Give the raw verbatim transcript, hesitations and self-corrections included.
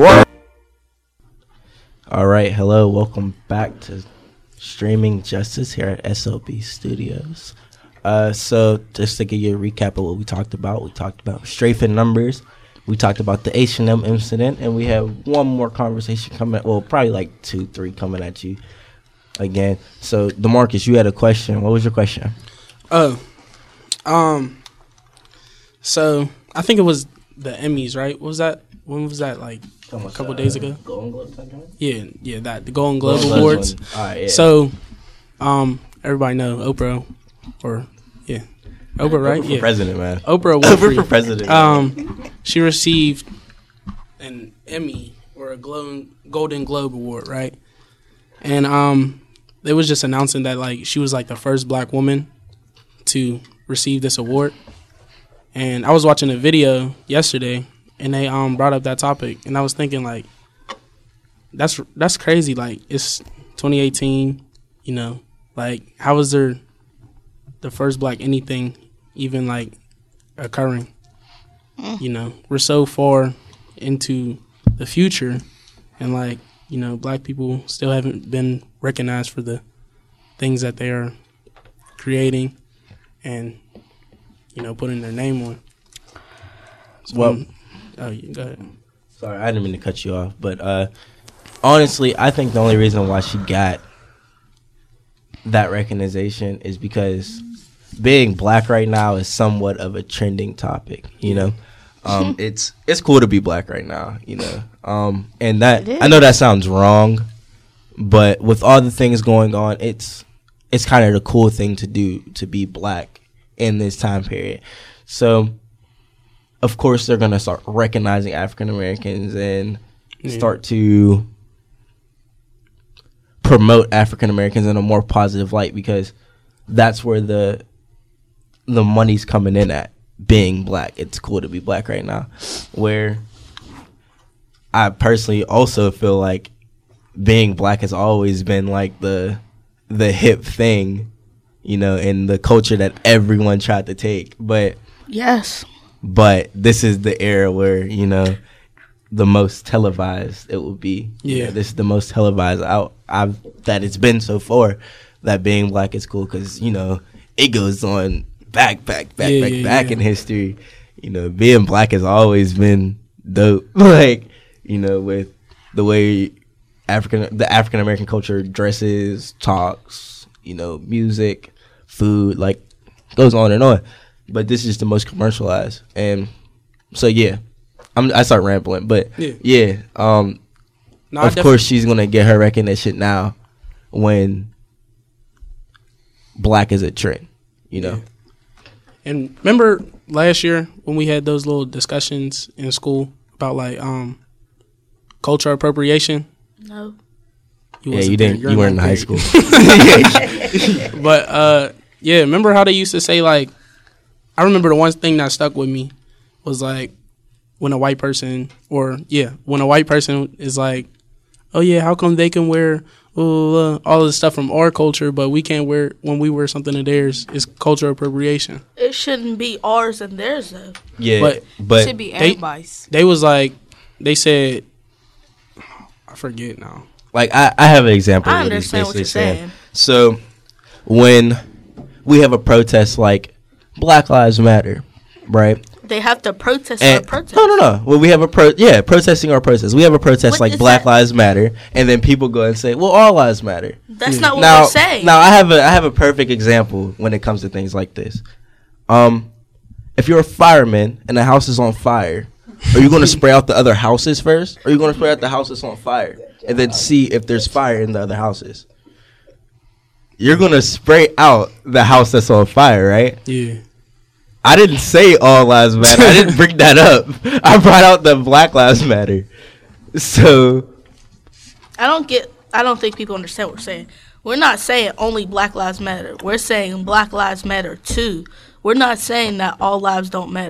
All right, hello, welcome back to Streaming Justice here at S O B Studios. Uh, so just to give you a recap of what we talked about, we talked about strafing numbers, we talked about the H and M incident, and we have one more conversation coming, well, probably like two, three coming at you again. So, DeMarcus, you had a question. What was your question? Oh, um, so I think it was the Emmys, right? What was that? When was that, like? A couple uh, days ago. Golden Globe time? Yeah, yeah, that the Golden Globe Golden Awards. All right, yeah. So, um, everybody know Oprah, or yeah, Oprah, right? Oprah for yeah, president, man. Oprah Oprah for president. Um, she received an Emmy or a Glo- Golden Globe Award, right? And um, they was just announcing that like she was like the first black woman to receive this award. And I was watching a video yesterday. And they um brought up that topic, and I was thinking like, that's that's crazy. Like it's twenty eighteen, you know, like how is there the first black anything even like occurring? Mm. You know, we're so far into the future, and like you know, black people still haven't been recognized for the things that they are creating, and you know, putting their name on. So, well. Um, Oh, yeah, go ahead. Sorry, I didn't mean to cut you off, but uh, honestly, I think the only reason why she got that recognition is because being black right now is somewhat of a trending topic. You know, um, it's it's cool to be black right now. You know, um, and that I know that sounds wrong, but with all the things going on, it's it's kind of the cool thing to do to be black in this time period. So. Of course, they're going to start recognizing African Americans and yeah. start to promote African Americans in a more positive light because that's where the the money's coming in at, being black. It's cool to be black right now. Where I personally also feel like being black has always been like the the hip thing, you know, in the culture that everyone tried to take. But yes. But this is the era where, you know, the most televised it will be. Yeah. You know, this is the most televised out I've, that it's been so far, that being black is cool because, you know, it goes on back, back, back, yeah, back, yeah, back yeah. in history. You know, being black has always been dope. Like, you know, with the way African, the African American culture dresses, talks, you know, music, food, like, goes on and on. But this is the most commercialized, and so yeah, I'm, I start rambling. But yeah, yeah um, no, of course she's gonna get her recognition now when black is a trend, you know. Yeah. And remember last year when we had those little discussions in school about like um, cultural appropriation? No. You yeah, you didn't. You weren't in high school. But uh, yeah, remember how they used to say like. I remember the one thing that stuck with me was like when a white person or yeah when a white person is like, oh yeah, how come they can wear uh, all of the stuff from our culture but we can't wear when we wear something of theirs? It's cultural appropriation. It shouldn't be ours and theirs though. Yeah, but, but it should be everybody's. They, they was like they said I forget now. Like I, I have an example. I understand what you're saying. saying. So when we have a protest like Black Lives Matter, right? They have to protest and, our protest. No, no, no. Well, we have a pro. Yeah, protesting our protest. We have a protest what like Black that? Lives Matter, and then people go and say, "Well, all lives matter." That's yeah. not what now, we're saying. Now, I have a I have a perfect example when it comes to things like this. Um, if you're a fireman and the house is on fire, are you going to spray out the other houses first, or are you going to spray out the house that's on fire and then see if there's fire in the other houses? You're going to spray out the house that's on fire, right? Yeah. I didn't say all lives matter. I didn't bring that up. I brought out the Black Lives Matter. So. I don't get, I don't think people understand what we're saying. We're not saying only Black Lives Matter. We're saying Black Lives Matter too. We're not saying that all lives don't matter.